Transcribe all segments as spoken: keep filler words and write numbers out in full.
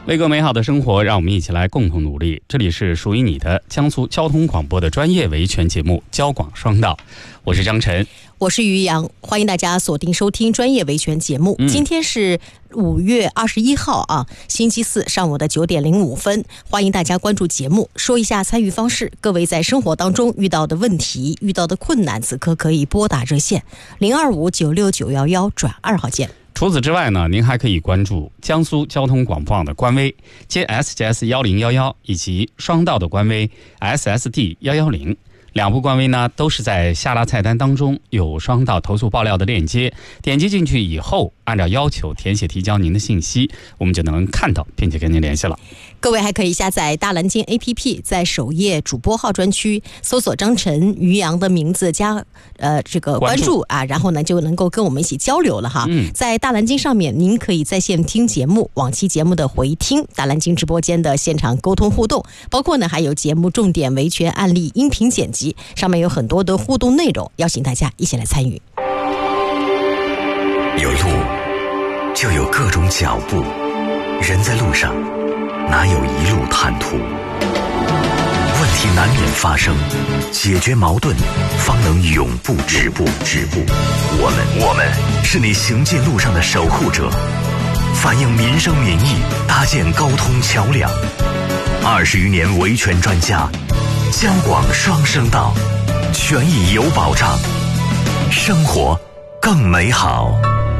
为更美好的生活，让我们一起来共同努力。这里是属于你的江苏交通广播的专业维权节目《交广双道》，我是张晨， 我是于洋，欢迎大家锁定收听专业维权节目。嗯、今天是五月二十一号啊，星期四上午的九点零五分，欢迎大家关注节目。说一下参与方式，各位在生活当中遇到的问题、遇到的困难，此刻可以拨打热线零二五九六九幺幺转二号键。 除此之外呢，您还可以关注江苏交通广播网的官微 J S J S 一零一一以及双道的官微 S S D 一一零。两部官微呢都是在下拉菜单当中有双道投诉爆料的链接，点击进去以后按照要求填写提交您的信息，我们就能看到并且跟您联系了。 各位还可以下载大蓝鲸 A P P， 在首页主播号专区搜索张晨、于洋的名字加呃这个关注啊，然后呢就能够跟我们一起交流了哈。嗯、在大蓝鲸上面，您可以在线听节目、往期节目的回听、大蓝鲸直播间的现场沟通互动，包括呢还有节目重点维权案例音频剪辑，上面有很多的互动内容，邀请大家一起来参与。 有路就有各种脚步，人在路上哪有一路坦途？问题难免发生，解决矛盾方能永不止步止步。我们我们是你行进路上的守护者，反映民生民意，搭建沟通桥梁。二十余年维权专家，交广双声道，权益有保障，生活更美好。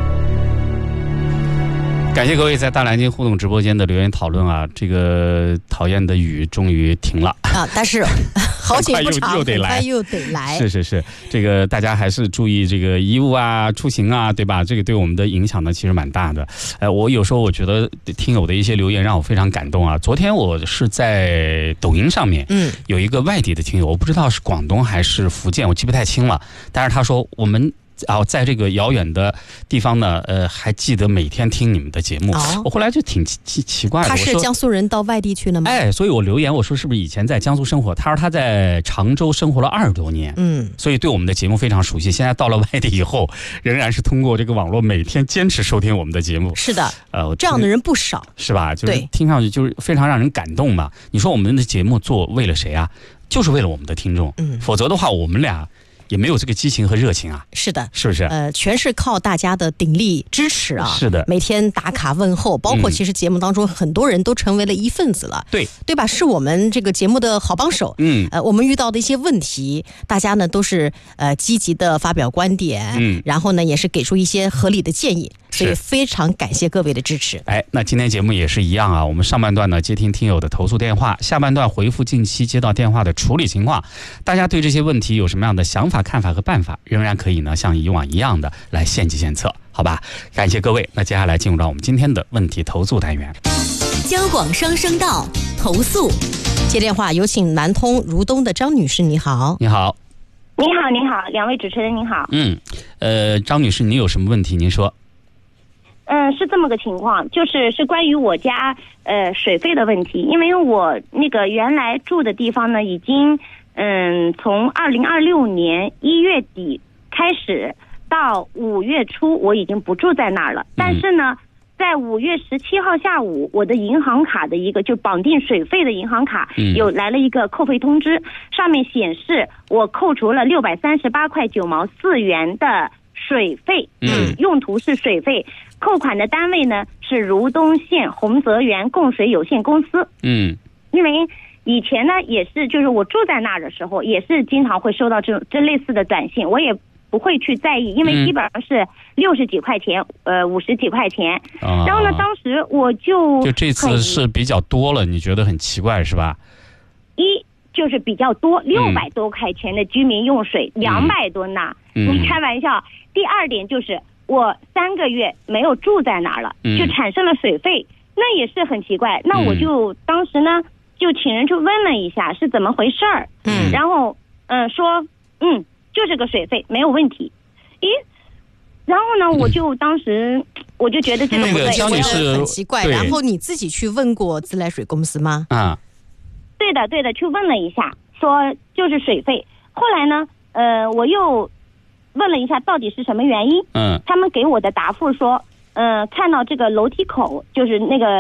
感谢各位在大蓝鲸互动直播间的留言讨论啊！这个讨厌的雨终于停了啊，但是好景不长， 又得来， 又得来。 是是是，这个大家还是注意这个衣物啊、出行啊，对吧？这个对我们的影响呢，其实蛮大的。呃，我有时候我觉得听友的一些留言让我非常感动啊。昨天我是在抖音上面，嗯，有一个外地的听友，我不知道是广东还是福建，我记不太清了。但是他说我们。然后在这个遥远的地方呢，呃，还记得每天听你们的节目。哦、我后来就挺奇奇怪的。 他是江苏人到外地去了吗？ 哎，所以我留言我说是不是以前在江苏生活？他说他在常州生活了二十多年，嗯，所以对我们的节目非常熟悉。现在到了外地以后，仍然是通过这个网络每天坚持收听我们的节目。 是的，呃，这样的人不少， 是吧？就是听上去就是非常让人感动嘛。你说我们的节目做为了谁啊？就是为了我们的听众，嗯，否则的话我们俩。也没有这个激情和热情啊！ 是的， 是不是？ 呃，全是靠大家的鼎力支持啊！ 是的， 每天打卡问候，包括其实节目当中很多人都成为了一份子了， 对对吧？是我们这个节目的好帮手。嗯，呃，我们遇到的一些问题，大家呢都是呃积极的发表观点，嗯，然后呢也是给出一些合理的建议，所以非常感谢各位的支持。 哎，那今天节目也是一样啊，我们上半段呢接听听友的投诉电话，下半段回复近期接到电话的处理情况。大家对这些问题有什么样的想法、看法和办法？仍然可以呢，像以往一样的来献计献策，好吧？感谢各位。那接下来进入到我们今天的问题投诉单元。 交广双声道投诉，接电话有请南通如东的张女士，你好。 你好。 你好，你好，两位主持人您好。 嗯，呃，张女士，你有什么问题？您说。 嗯，是这么个情况，就是是关于我家呃水费的问题，因为我那个原来住的地方呢，已经嗯从二零二六年一月底开始到五月初，我已经不住在那儿了。但是呢，在五月十七号下午，我的银行卡的一个就绑定水费的银行卡有来了一个扣费通知，上面显示我扣除了六百三十八块九毛四元的水费，嗯，用途是水费。扣款的单位呢是如东县洪泽园供水有限公司。嗯，因为以前呢也是，就是我住在那儿的时候，也是经常会收到这种这类似的短信，我也不会去在意，因为基本上是六十几块钱，呃，五十几块钱。啊、然后呢，当时我就就这次是比较多了，你觉得很奇怪是吧？ 一就是比较多，六百多块钱的居民用水，两百多呢，嗯、你开玩笑。第二点就是。我三个月没有住在哪儿了，就产生了水费，嗯、那也是很奇怪。那我就、嗯、当时呢，就请人去问了一下是怎么回事儿，嗯，然后嗯、呃、说嗯就是个水费没有问题，咦，然后呢我就当时、嗯、我就觉得这个不对， 那个是很奇怪。然后你自己去问过自来水公司吗？ 啊， 对的对的，去问了一下，说就是水费。后来呢，呃，我又。问了一下到底是什么原因，嗯，他们给我的答复说，嗯、呃，看到这个楼梯口就是那个